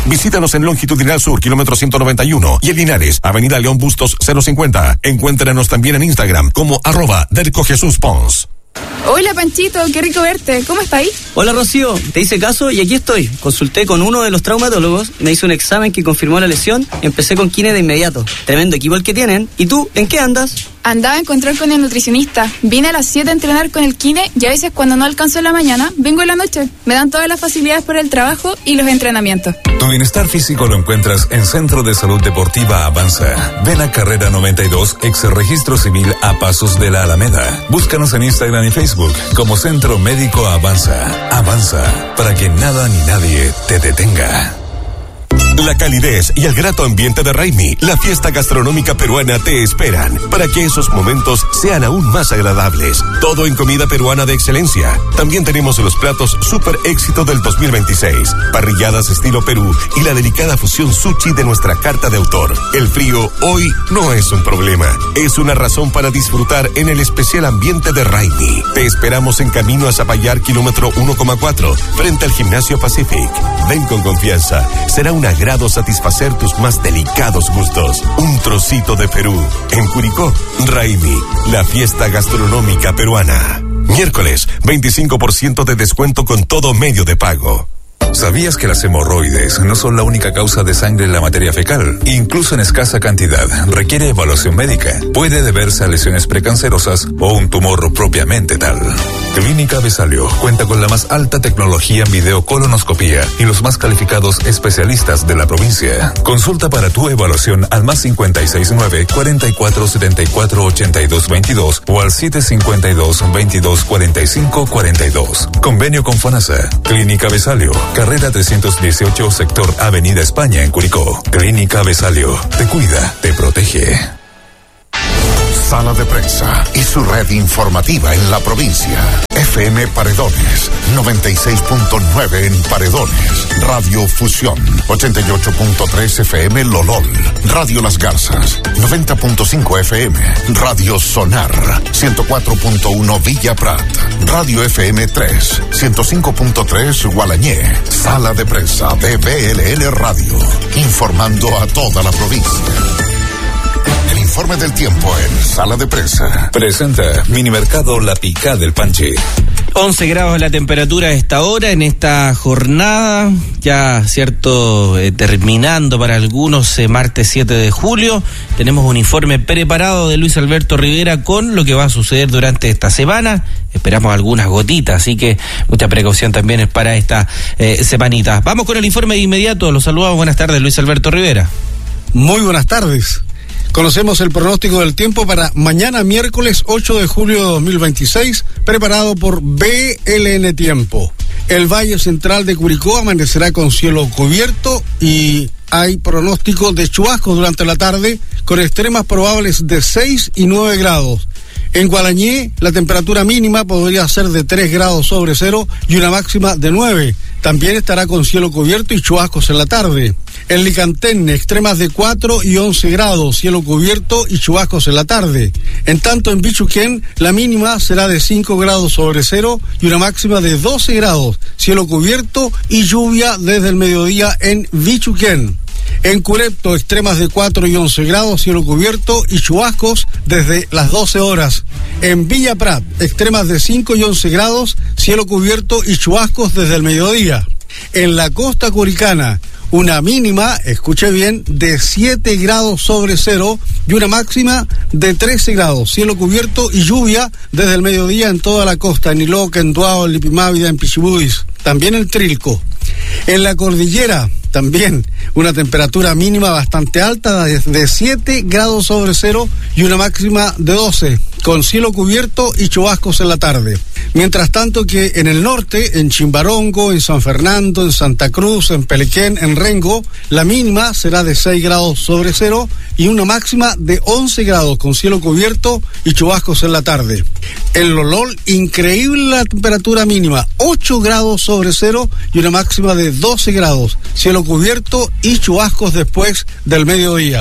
Visítanos en Longitudinal Sur, kilómetro 191, y en Linares, Avenida León Bustos 050. Encuéntranos también en Instagram como @DercoJesusPons. Hola Panchito, qué rico verte. ¿Cómo estáis? Hola Rocío, te hice caso y aquí estoy. Consulté con uno de los traumatólogos, me hizo un examen que confirmó la lesión, empecé con kine de inmediato. Tremendo equipo el que tienen. ¿Y tú, en qué andas? Andaba a encontrar con el nutricionista. Vine a las 7 a entrenar con el kine y a veces cuando no alcanzo en la mañana, vengo en la noche. Me dan todas las facilidades por el trabajo y los entrenamientos. Tu bienestar físico lo encuentras en Centro de Salud Deportiva Avanza. Ven a Carrera 92, ex Registro Civil a Pasos de la Alameda. Búscanos en Instagram y Facebook como Centro Médico Avanza. Avanza, para que nada ni nadie te detenga. La calidez y el grato ambiente de Raimi, la fiesta gastronómica peruana, te esperan para que esos momentos sean aún más agradables. Todo en comida peruana de excelencia. También tenemos los platos super éxito del 2026, parrilladas estilo Perú y la delicada fusión sushi de nuestra carta de autor. El frío hoy no es un problema, es una razón para disfrutar en el especial ambiente de Raimi. Te esperamos en camino a Zapallar, kilómetro 1,4, frente al Gimnasio Pacific. Ven con confianza, será un agrado satisfacer tus más delicados gustos. Un trocito de Perú. En Curicó, Raimi, la fiesta gastronómica peruana. Miércoles, 25% de descuento con todo medio de pago. ¿Sabías que las hemorroides no son la única causa de sangre en la materia fecal? Incluso en escasa cantidad, requiere evaluación médica. Puede deberse a lesiones precancerosas o un tumor propiamente tal. Clínica Besalio cuenta con la más alta tecnología en videocolonoscopía y los más calificados especialistas de la provincia. Consulta para tu evaluación al más 569-4474-8222 o al 752-2245-42. Convenio con FONASA. Clínica Besalio, Carrera 318, sector Avenida España en Curicó. Clínica Besalio, te cuida, te protege. Sala de Prensa y su red informativa en la provincia. FM Paredones, 96.9 en Paredones. Radio Fusión, 88.3 FM Lolol. Radio Las Garzas, 90.5 FM. Radio Sonar, 104.1 Villa Prat. Radio FM 3, 105.3 Gualañé. Sala de Prensa de BLN Radio, informando a toda la provincia. El informe del tiempo en Sala de Prensa. Presenta Minimercado La Picá del Panche. 11 grados la temperatura a esta hora, en esta jornada, ya cierto, terminando para algunos, martes 7 de julio. Tenemos un informe preparado de Luis Alberto Rivera con lo que va a suceder durante esta semana. Esperamos algunas gotitas, así que mucha precaución también es para esta semanita. Vamos con el informe de inmediato. Los saludamos. Buenas tardes, Luis Alberto Rivera. Muy buenas tardes. Conocemos el pronóstico del tiempo para mañana miércoles 8 de julio de 2026, preparado por BLN Tiempo. El Valle Central de Curicó amanecerá con cielo cubierto y hay pronóstico de chubascos durante la tarde con extremas probables de 6 y 9 grados. En Gualañé, la temperatura mínima podría ser de 3 grados sobre cero y una máxima de 9. También estará con cielo cubierto y chubascos en la tarde. En Licantén, extremas de 4 y 11 grados, cielo cubierto y chubascos en la tarde. En tanto, en Bichuquén, la mínima será de 5 grados sobre cero y una máxima de 12 grados, cielo cubierto y lluvia desde el mediodía en Bichuquén. En Curepto, extremas de 4 y 11 grados, cielo cubierto y chubascos desde las 12 horas. En Villa Prat, extremas de 5 y 11 grados, cielo cubierto y chubascos desde el mediodía. En la costa curicana, una mínima, escuche bien, de 7 grados sobre cero y una máxima de 13 grados, cielo cubierto y lluvia desde el mediodía en toda la costa, en Iloca, en Tuao, en Lipimávida, en Pichibudis, también en Trilco. En la cordillera, también una temperatura mínima bastante alta de 7 grados sobre cero y una máxima de 12, con cielo cubierto y chubascos en la tarde. Mientras tanto que en el norte, en Chimbarongo, en San Fernando, en Santa Cruz, en Pelequén, en Rengo, la mínima será de 6 grados sobre cero y una máxima de 11 grados, con cielo cubierto y chubascos en la tarde. En Lolol, increíble la temperatura mínima, 8 grados sobre cero y una máxima de 12 grados, cielo cubierto y chubascos después del mediodía.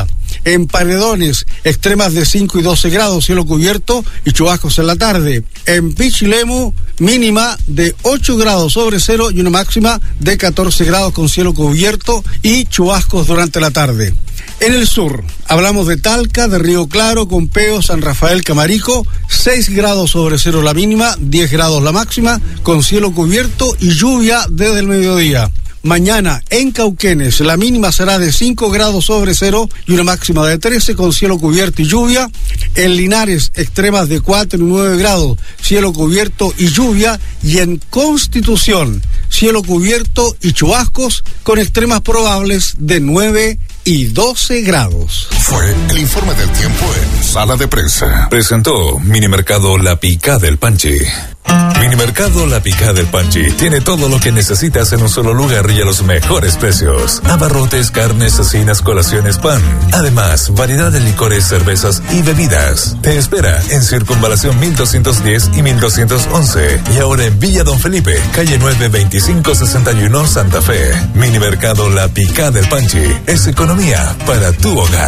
En Paredones, extremas de 5 y 12 grados, cielo cubierto y chubascos en la tarde. En Pichilemu, mínima de 8 grados sobre cero y una máxima de 14 grados con cielo cubierto y chubascos durante la tarde. En el sur, hablamos de Talca, de Río Claro, Compeo, San Rafael, Camarico, 6 grados sobre cero la mínima, 10 grados la máxima, con cielo cubierto y lluvia desde el mediodía. Mañana en Cauquenes la mínima será de 5 grados sobre cero y una máxima de 13 con cielo cubierto y lluvia. En Linares extremas de 4 y 9 grados, cielo cubierto y lluvia. Y en Constitución, cielo cubierto y chubascos con extremas probables de 9 y 12 grados. Fue el informe del tiempo en Sala de Prensa. Presentó Minimercado La Picá del Panchi. Minimercado La Picá del Panchi tiene todo lo que necesitas en un solo lugar y a los mejores precios. Abarrotes, carnes, cecinas, colaciones, pan. Además, variedad de licores, cervezas y bebidas. Te espera en Circunvalación 1210 y 1211. Y ahora en Villa Don Felipe, calle 9, 2561, Santa Fe. Minimercado La Picá del Panchi. Es economía para tu hogar.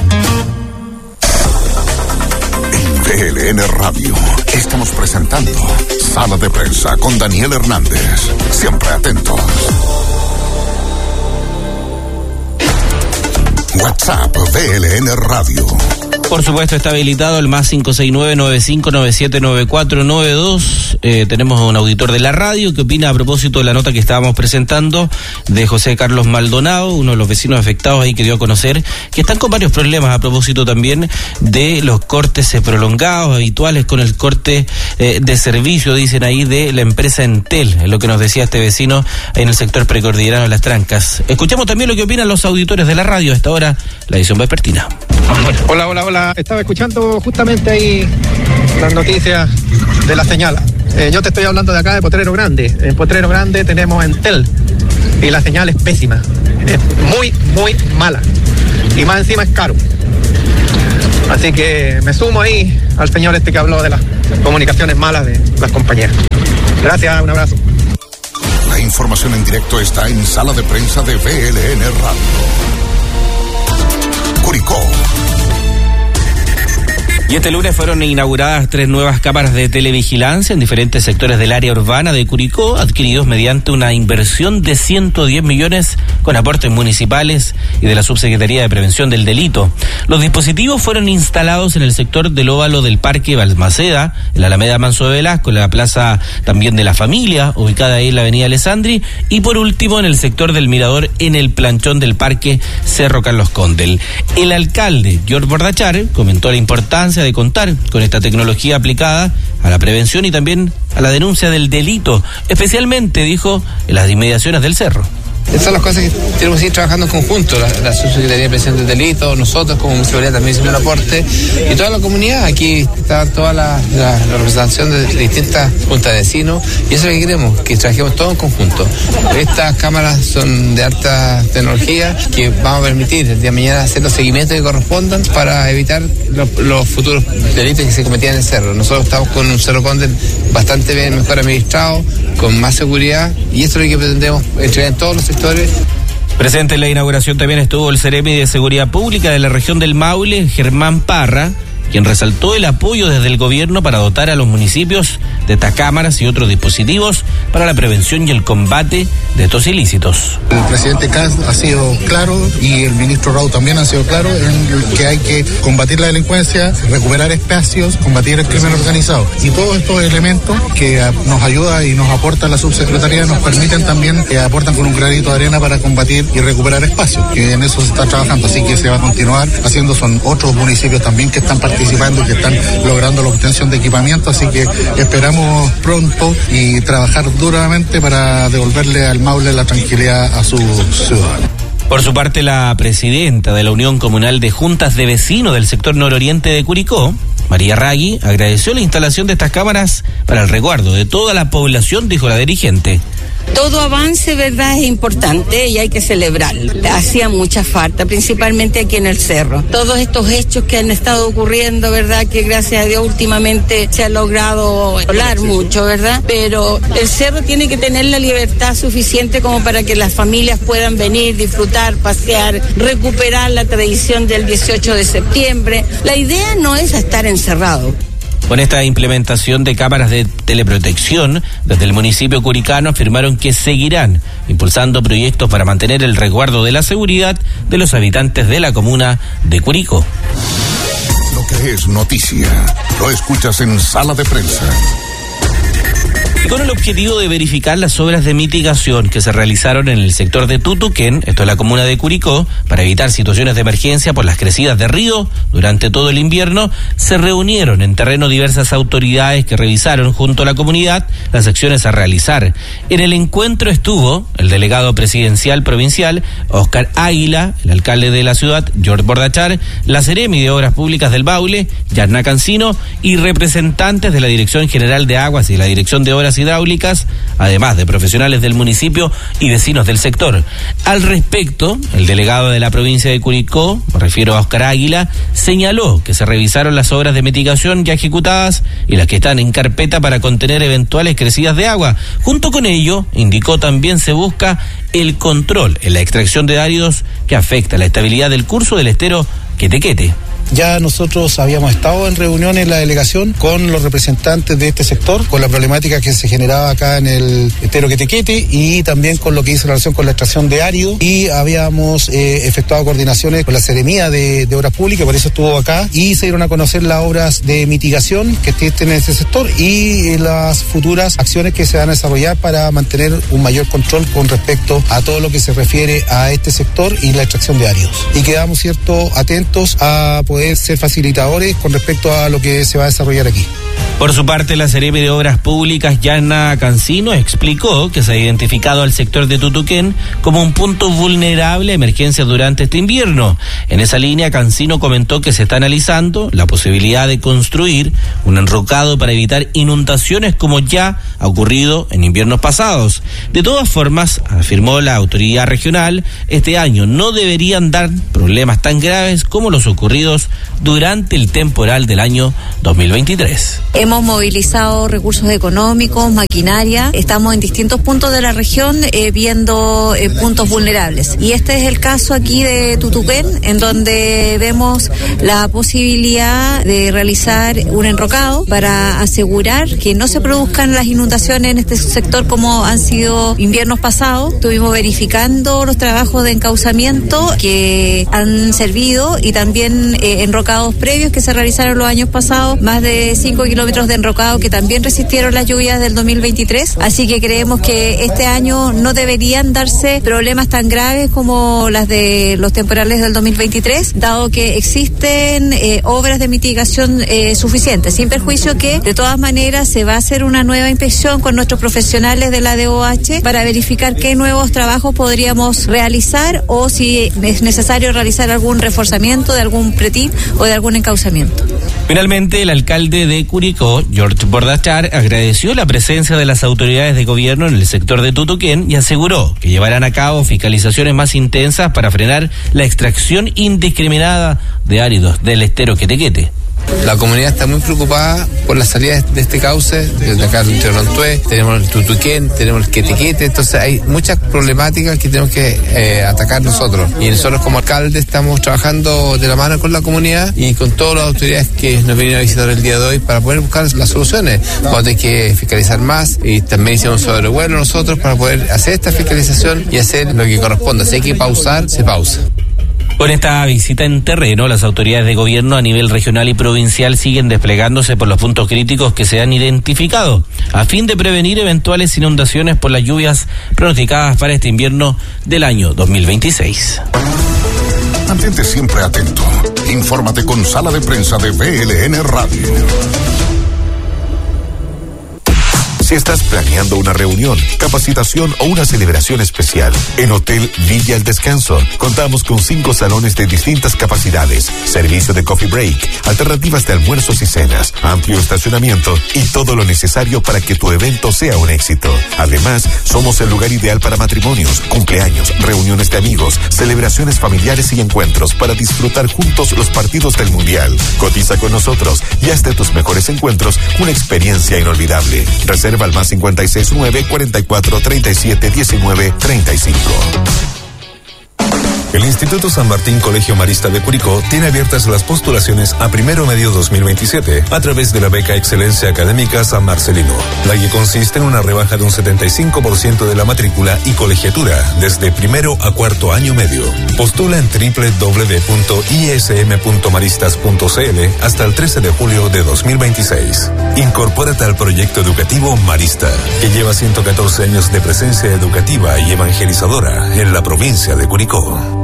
PLN Radio. Estamos presentando Sala de Prensa con Daniel Hernández. Siempre atentos. WhatsApp PLN Radio. Por supuesto está habilitado el más 569-9597-9492. Tenemos un auditor de la radio que opina a propósito de la nota que estábamos presentando de José Carlos Maldonado, uno de los vecinos afectados ahí que dio a conocer que están con varios problemas a propósito también de los cortes prolongados, habituales con el corte de servicio, dicen ahí, de la empresa Entel, es lo que nos decía este vecino en el sector precordillerano de Las Trancas. Escuchamos también lo que opinan los auditores de la radio a esta hora, la edición vespertina. Hola. Estaba escuchando justamente ahí las noticias de la señal. Yo te estoy hablando de acá de Potrero Grande. En Potrero Grande tenemos Entel y la señal es pésima. Es muy mala. Y más encima es caro. Así que me sumo ahí al señor este que habló de las comunicaciones malas de las compañías. Gracias, un abrazo. La información en directo está en Sala de Prensa de VLN Radio. Curicó. Y este lunes fueron inauguradas 3 nuevas cámaras de televigilancia en diferentes sectores del área urbana de Curicó, adquiridos mediante una inversión de 110 millones con aportes municipales y de la Subsecretaría de Prevención del Delito. Los dispositivos fueron instalados en el sector del óvalo del Parque Balmaceda, en la Alameda Manso de Velasco, en la Plaza también de la Familia, ubicada ahí en la Avenida Alessandri, y por último en el sector del Mirador, en el planchón del Parque Cerro Carlos Condel. El alcalde, George Bordachar, comentó la importancia de contar con esta tecnología aplicada a la prevención y también a la denuncia del delito, especialmente, dijo, en las inmediaciones del cerro. Esas son las cosas que tenemos que ir trabajando en conjunto, la Subsecretaría de Prevención del Delito, nosotros como municipalidad también hicimos un aporte, y toda la comunidad. Aquí está toda la representación de distintas juntas de vecinos, y eso es lo que queremos, que trabajemos todo en conjunto. Estas cámaras son de alta tecnología que vamos a permitir el día de mañana hacer los seguimientos que correspondan para evitar los futuros delitos que se cometían en el cerro. Nosotros estamos con un Cerro Condel bastante bien, mejor administrado, con más seguridad, y esto es lo que pretendemos entregar en todos los sectores. Presente en la inauguración también estuvo el Seremi de Seguridad Pública de la región del Maule, Germán Parra, quien resaltó el apoyo desde el gobierno para dotar a los municipios de estas cámaras y otros dispositivos para la prevención y el combate de estos ilícitos. El presidente Kast ha sido claro y el ministro Rau también ha sido claro en que hay que combatir la delincuencia, recuperar espacios, combatir el crimen organizado. Y todos estos elementos que nos ayuda y nos aporta la subsecretaría nos permiten también, aportan con un granito de arena para combatir y recuperar espacios, que en eso se está trabajando, así que se va a continuar haciendo. Son otros municipios también que están participando y que están logrando la obtención de equipamiento, así que esperamos pronto y trabajar duramente para devolverle al Maule la tranquilidad a sus ciudadanos. Por su parte, la presidenta de la Unión Comunal de Juntas de Vecinos del sector nororiente de Curicó, María Ragui, agradeció la instalación de estas cámaras para el resguardo de toda la población, dijo la dirigente. Todo avance, ¿verdad?, es importante y hay que celebrarlo. Hacía mucha falta, principalmente aquí en el Cerro. Todos estos hechos que han estado ocurriendo, ¿verdad?, que gracias a Dios últimamente se ha logrado hablar mucho, ¿verdad? Pero el Cerro tiene que tener la libertad suficiente como para que las familias puedan venir, disfrutar, pasear, recuperar la tradición del 18 de septiembre. La idea no es estar encerrado. Con esta implementación de cámaras de teleprotección, desde el municipio curicano afirmaron que seguirán impulsando proyectos para mantener el resguardo de la seguridad de los habitantes de la comuna de Curicó. Lo que es noticia, lo escuchas en Sala de Prensa. Y con el objetivo de verificar las obras de mitigación que se realizaron en el sector de Tutuquén, esto es la comuna de Curicó, para evitar situaciones de emergencia por las crecidas de río durante todo el invierno, se reunieron en terreno diversas autoridades que revisaron junto a la comunidad las acciones a realizar. En el encuentro estuvo el delegado presidencial provincial, Óscar Águila, el alcalde de la ciudad, George Bordachar, la Seremi de Obras Públicas del Baule, Yarna Cancino, y representantes de la Dirección General de Aguas y la Dirección de Obras Hidráulicas, además de profesionales del municipio y vecinos del sector. Al respecto, el delegado de la provincia de Curicó, me refiero a Óscar Águila, señaló que se revisaron las obras de mitigación ya ejecutadas y las que están en carpeta para contener eventuales crecidas de agua. Junto con ello, indicó, también se busca el control en la extracción de áridos que afecta la estabilidad del curso del estero Quetequete. Ya nosotros habíamos estado en reuniones en la delegación con los representantes de este sector, con la problemática que se generaba acá en el estero Quetequete y también con lo que hizo relación con la extracción de árido, y habíamos efectuado coordinaciones con la Seremía de Obras Públicas, por eso estuvo acá, y se dieron a conocer las obras de mitigación que existen en ese sector y las futuras acciones que se van a desarrollar para mantener un mayor control con respecto a todo lo que se refiere a este sector y la extracción de áridos. Y quedamos, cierto, atentos a poder ser facilitadores con respecto a lo que se va a desarrollar aquí. Por su parte, la Seremi de Obras Públicas, Yarna Cancino, explicó que se ha identificado al sector de Tutuquén como un punto vulnerable a emergencias durante este invierno. En esa línea, Cancino comentó que se está analizando la posibilidad de construir un enrocado para evitar inundaciones como ya ha ocurrido en inviernos pasados. De todas formas, afirmó la autoridad regional, este año no deberían dar problemas tan graves como los ocurridos durante el temporal del año 2023. Hemos movilizado recursos económicos, maquinaria, estamos en distintos puntos de la región viendo puntos vulnerables. Y este es el caso aquí de Tutuquén, en donde vemos la posibilidad de realizar un enrocado para asegurar que no se produzcan las inundaciones en este sector como han sido inviernos pasados. Estuvimos verificando los trabajos de encauzamiento que han servido y también enrocados previos que se realizaron los años pasados, más de 5 kilómetros de enrocado que también resistieron las lluvias del 2023, así que creemos que este año no deberían darse problemas tan graves como las de los temporales del 2023, dado que existen obras de mitigación suficientes, sin perjuicio que de todas maneras se va a hacer una nueva inspección con nuestros profesionales de la DOH para verificar qué nuevos trabajos podríamos realizar o si es necesario realizar algún reforzamiento de algún pretil o de algún encauzamiento. Finalmente, el alcalde de Curicó, George Bordachar, agradeció la presencia de las autoridades de gobierno en el sector de Tutuquén y aseguró que llevarán a cabo fiscalizaciones más intensas para frenar la extracción indiscriminada de áridos del estero Quetequete. La comunidad está muy preocupada por la salida de este cauce, desde acá del Terrontué, tenemos el Tutuquén, tenemos el Quetequete, entonces hay muchas problemáticas que tenemos que atacar nosotros. Y nosotros como alcalde estamos trabajando de la mano con la comunidad y con todas las autoridades que nos vienen a visitar el día de hoy para poder buscar las soluciones. Vamos a tener que fiscalizar más y también hicimos sobrevuelo nosotros para poder hacer esta fiscalización y hacer lo que corresponda. Si hay que pausar, se pausa. Con esta visita en terreno, las autoridades de gobierno a nivel regional y provincial siguen desplegándose por los puntos críticos que se han identificado, a fin de prevenir eventuales inundaciones por las lluvias pronosticadas para este invierno del año 2026. Mantente siempre atento. Infórmate con Sala de Prensa de BLN Radio. Si estás planeando una reunión, capacitación o una celebración especial, en Hotel Villa El Descanso contamos con 5 salones de distintas capacidades, servicio de coffee break, alternativas de almuerzos y cenas, amplio estacionamiento y todo lo necesario para que tu evento sea un éxito. Además, somos el lugar ideal para matrimonios, cumpleaños, reuniones de amigos, celebraciones familiares y encuentros para disfrutar juntos los partidos del Mundial. Cotiza con nosotros y haz de tus mejores encuentros una experiencia inolvidable. Reserva al más 569-4437-1935. El Instituto San Martín Colegio Marista de Curicó tiene abiertas las postulaciones a primero medio 2027 a través de la beca Excelencia Académica San Marcelino, la que consiste en una rebaja de un 75% de la matrícula y colegiatura desde primero a cuarto año medio. Postula en www.ism.maristas.cl hasta el 13 de julio de 2026. Incorpórate al proyecto educativo Marista, que lleva 114 años de presencia educativa y evangelizadora en la provincia de Curicó.